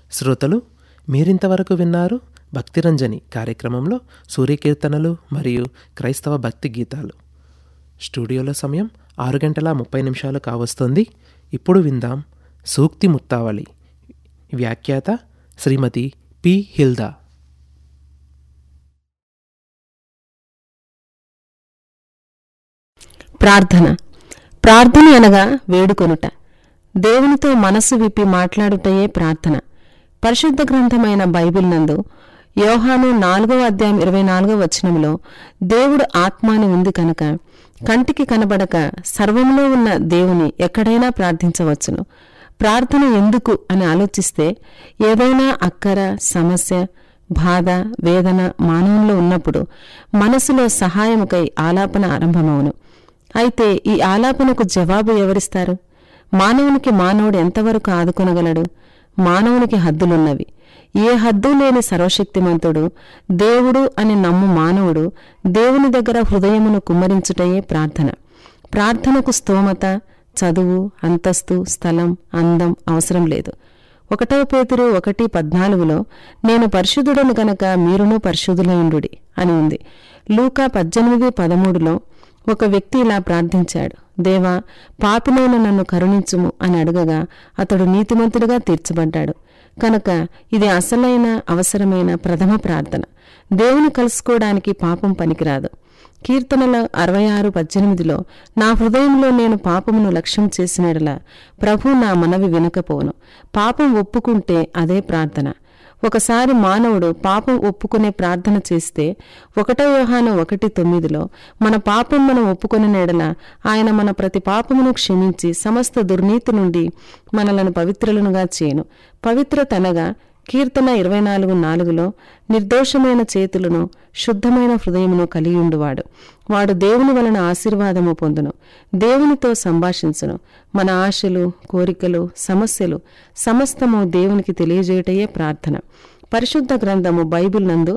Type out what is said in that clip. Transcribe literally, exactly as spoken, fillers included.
శ్రోతలు, మీరింతవరకు విన్నారు భక్తిరంజని కార్యక్రమంలో సూర్యకీర్తనలు మరియు క్రైస్తవ భక్తి గీతాలు. స్టూడియోలో సమయం ఆరు గంటల ముప్పై నిమిషాలు కావస్తుంది. ఇప్పుడు విందాం సూక్తి ముత్తావళి. వ్యాఖ్యాత శ్రీమతి పి హిల్దా. ప్రార్థన. ప్రార్థన అనగా వేడుకొనుట, దేవునితో మనస్సు విప్పి మాట్లాడుటయే ప్రార్థన. పరిశుద్ధ గ్రంథమైన బైబిల్ నందు యోహాను నాలుగవ అధ్యాయం ఇరవై నాలుగవ వచనంలో దేవుడు ఆత్మాని ఉంది కనుక కంటికి కనబడక సర్వంలో ఉన్న దేవుని ఎక్కడైనా ప్రార్థించవచ్చును. ప్రార్థన ఎందుకు అని ఆలోచిస్తే ఏదైనా అక్కర, సమస్య, బాధ, వేదన మానవుల్లో ఉన్నప్పుడు మనసులో సహాయముకై ఆలాపన ఆరంభమవును. అయితే ఈ ఆలాపనకు జవాబు ఎవరిస్తారు? మానవునికి మానవుడు ఎంతవరకు ఆదుకొనగలడు? మానవునికి హద్దులున్నవి. ఏ హద్దు లేని సర్వశక్తిమంతుడు దేవుడు అని నమ్ము మానవుడు దేవుని దగ్గర హృదయమును కుమ్మరించుటయే ప్రార్థన. ప్రార్థనకు స్తోమత, చదువు, అంతస్తు, స్థలం, అందం అవసరం లేదు. ఒకటవ పేతురు ఒకటి పద్నాలుగులో నేను పరిశుద్ధుడను గనక మీరును పరిశుద్ధులయుండుడి అని ఉంది. లూకా పద్దెనిమిది పదమూడులో ఒక వ్యక్తి ఇలా ప్రార్థించాడు, దేవా, పాపినైన నన్ను కరుణించుము అని అడగగా అతడు నీతిమంతుడిగా తీర్చబడ్డాడు. కనుక ఇది అసలైన అవసరమైన ప్రథమ ప్రార్థన. దేవుని కలుసుకోవడానికి పాపం పనికిరాదు. కీర్తనల అరవై ఆరు పద్దెనిమిదిలో నా హృదయంలో నేను పాపమును లక్ష్యం చేసినడలా ప్రభు నా మనవి వినకపోను. పాపం ఒప్పుకుంటే అదే ప్రార్థన. ఒకసారి మానవుడు పాపం ఒప్పుకునే ప్రార్థన చేస్తే ఒకటో యోహాను ఒకటి తొమ్మిదిలో మన పాపం మనం ఒప్పుకునే నెడల ఆయన మన ప్రతి పాపమును క్షమించి సమస్త దుర్నీతి నుండి మనలను పవిత్రులనుగా చేయను. పవిత్రత అనగా కీర్తన ఇరవై నాలుగు నాలుగులో నిర్దోషమైన చేతులను శుద్ధమైన హృదయమును కలిగియుండువాడు వాడు దేవుని వలన ఆశీర్వాదము పొందును, దేవునితో సంభాషించును. మన ఆశలు, కోరికలు, సమస్యలు సమస్తము దేవునికి తెలియజేయటయే ప్రార్థన. పరిశుద్ధ గ్రంథము బైబిల్ నందు